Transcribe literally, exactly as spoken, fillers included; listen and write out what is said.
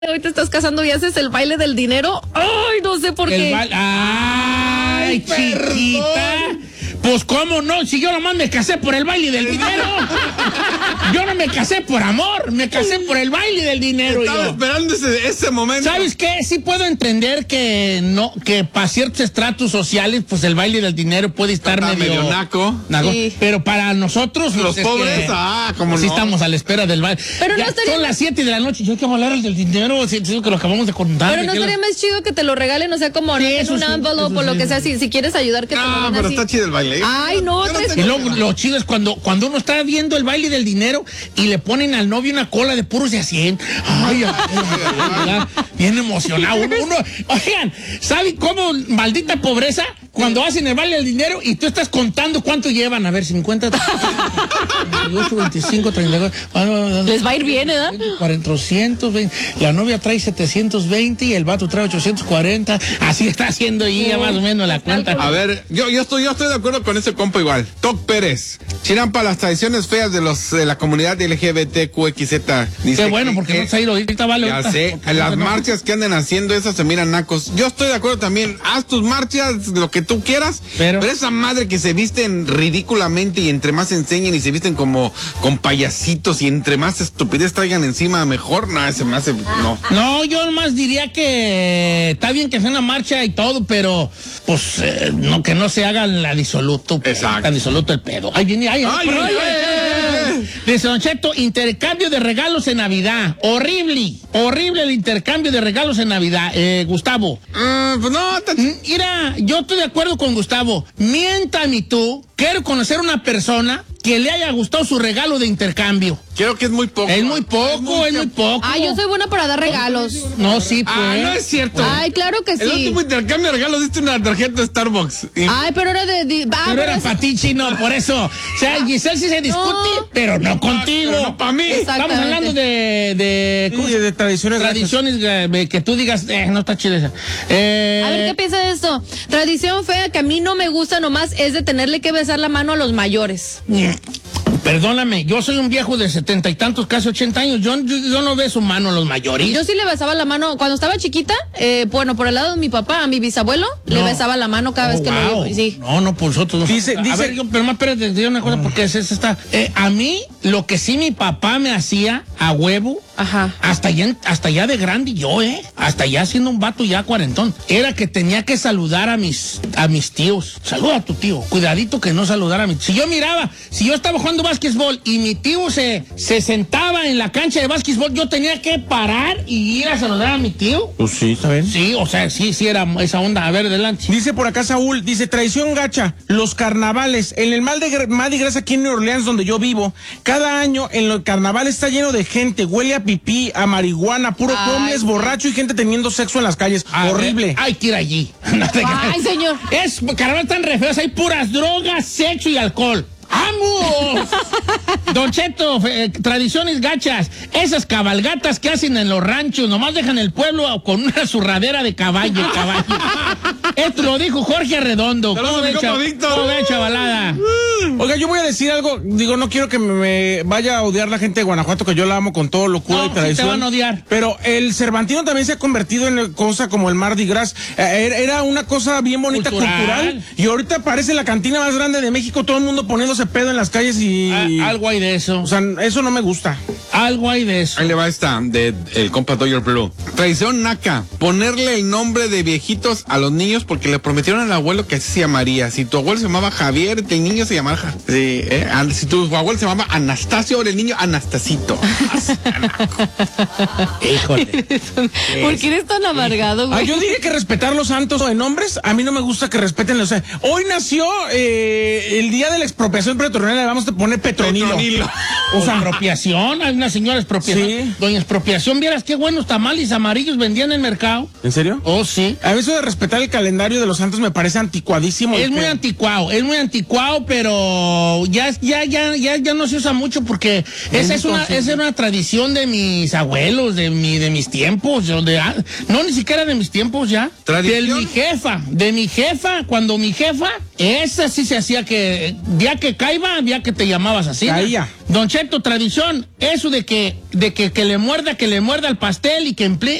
Hoy te estás casando y haces el baile del dinero. Ay, no sé por qué. Ba- Ay, chiquita. Pues cómo no, si yo nomás me casé por el baile del dinero. Yo no me casé por amor, me casé por el baile del dinero. Estaba yo. esperando ese, ese momento. ¿Sabes qué? Sí puedo entender que no, que para ciertos estratos sociales, pues el baile del dinero puede estar Está medio, medio naco. naco. Sí. Pero para nosotros, Los pues, pobres, es que, ah, como sí no. estamos a la espera del baile. Pero Ya no estaría- son las siete de la noche, yo quiero hablar del dinero, siento que lo acabamos de contar. Pero no que estaría la- más chido que te lo regalen, o sea, como Sí, no, en eso un sí, envelope eso o lo sí. que sea, si, si quieres ayudar que te lo No, den pero así. está chido el baile. Ay, no, Yo no tres- Y luego lo chido es cuando, cuando uno está viendo el baile del dinero y le ponen al novio una cola de puros de a cien. Ay, ay, ay, ay, bien emocionado. Uno, uno, oigan, ¿saben cómo maldita pobreza? Cuando hacen el baile del dinero y tú estás contando cuánto llevan. A ver, cincuenta, treinta y ocho, veinticinco, treinta y cuatro. Les va a ir bien, ¿verdad? cuatrocientos veinte. La novia trae setecientos veinte y el vato trae ochocientos cuarenta. Así está haciendo ahí ya más o menos la cuenta. A ver, yo, yo estoy, yo estoy de acuerdo con ese compa igual. Toc Pérez. Chirampa, las tradiciones feas de los de la comunidad L G B T Q X Z. Dice Qué bueno, que- porque que- no se ha ido ahorita, vale. Ya ahorita, sé, porque las no- marchas que andan haciendo esas se miran nacos. Yo estoy de acuerdo también, haz tus marchas, lo que tú quieras, Pero- pero, esa madre que se visten ridículamente y entre más enseñen y se visten como con payasitos y entre más estupidez traigan encima mejor, no, ese más no. No, yo nomás diría que está bien que sea una marcha y todo, pero pues eh, no que no se haga la disoluto. pues, Exacto. Tan disoluto el pedo. Ahí viene, ay, Ay, ay, ay, ay, ay, ay. Dice Don Cheto, intercambio de regalos en Navidad. Horrible, horrible el intercambio de regalos en Navidad. Eh, Gustavo. Ah, pues no, ta- Mm, Mira, yo estoy de acuerdo con Gustavo. Miéntame tú. Quiero conocer una persona que le haya gustado su regalo de intercambio. creo que es muy poco. Es muy poco, es muy poco. Ay, yo soy buena para dar regalos. No, sí, pues. Ah, no es cierto. Ay, claro que El sí. último intercambio de regalos diste una tarjeta de Starbucks. Y- Ay, pero era de... de- ah, Pero pero era es- para ti, chino, por eso. O sea, Giselle sí se discute, No. pero no contigo. pero no pa' mí. Estamos Exactamente. hablando de... de, ¿cómo Sí, se- de tradiciones tradiciones eh, que tú digas, eh, no está chida esa. Eh, A ver, ¿qué piensa de esto? Tradición fea que a mí no me gusta nomás es de tenerle que besar la mano a los mayores. Perdóname, yo soy un viejo de setenta y tantos, casi ochenta años. Yo, yo, yo no beso mano a los mayores. Yo sí le besaba la mano cuando estaba chiquita, eh, bueno, por el lado de mi papá, a mi bisabuelo, le No. besaba la mano cada Oh, vez que wow. lo vi. Sí. No, no, por nosotros no. Dice- a dice- ver, yo, pero más espérate, te digo una cosa, porque es, es esta. Eh, a mí, lo que sí mi papá me hacía a huevo, Ajá. hasta ya, hasta ya de grande yo, ¿eh? Hasta ya siendo un vato ya cuarentón. Era que tenía que saludar a mis, a mis tíos. Saluda a tu tío. Cuidadito que no saludara a mi tío. Si yo miraba, si yo estaba jugando básquetbol y mi tío se, se sentaba en la cancha de básquetbol, yo tenía que parar y ir a saludar a mi tío. Pues sí, está bien. Sí, o sea, sí, sí era esa onda. A ver, adelante. Dice por acá Saúl, dice, tradición gacha, los carnavales. En el mal de Mardi Gras aquí en New Orleans, donde yo vivo, cada año en el carnaval está lleno de gente, huele a pipí, a marihuana, puro Ay, homeless, sí. borracho y gente teniendo sexo en las calles. A ver, Horrible. hay que ir allí. No te creas. Ay, señor. Es carnaval tan re feos, hay puras drogas, sexo y alcohol. ¡Vamos! Don Cheto, eh, tradiciones gachas. Esas cabalgatas que hacen en los ranchos, nomás dejan el pueblo con una zurradera de caballo, caballo. Esto lo dijo Jorge Arredondo. Saludos, ¿Cómo mi ve, compa cha- Víctor. ¿Cómo ve, chavalada? Oiga, yo voy a decir algo, digo, no quiero que me, me vaya a odiar la gente de Guanajuato, que yo la amo con todo locura No, y sí tradición. te van a odiar. Pero el Cervantino también se ha convertido en cosa como el Mardi Gras. Eh, era- era una cosa bien bonita, Cultural. cultural. Y ahorita parece la cantina más grande de México, todo el mundo poniéndose pedo en las calles y... Ah, algo hay de eso. O sea, eso no me gusta. Algo hay de eso. Ahí le va esta, de el compa Doyer Blue. Tradición naca, ponerle el nombre de viejitos a los niños porque le prometieron al abuelo que así se llamaría. Si tu abuelo se llamaba Javier, el niño se llamaba... Ja- Sí, eh, an- si tu abuelo se llamaba Anastasio, ahora el niño Anastasito. Híjole. ¿Por qué eres tan amargado, Ah, güey? yo dije que respetar los santos de nombres, a mí no me gusta que respeten los... Hoy nació eh, el día de la expropiación petrolera, le vamos a poner Petronilo. Petronilo. O sea, expropiación, hay una señora expropiación. Sí. Doña expropiación, vieras qué buenos tamales amarillos vendían en el mercado. ¿En serio? Oh, sí. A veces de respetar el calendario calendario de los santos me parece anticuadísimo. Es muy anticuado, es muy anticuado, pero ya, ya, ya, ya, ya no se usa mucho porque esa es una, esa es una tradición de mis abuelos, de mi, de mis tiempos, de, no ni siquiera de mis tiempos ya. ¿Tradición? De mi jefa, de mi jefa, cuando mi jefa, esa sí se hacía que, día que caiba, día que te llamabas así. Caía. Don Cheto, tradición, eso de que, de que, que le muerda, que le muerda el pastel y que emplee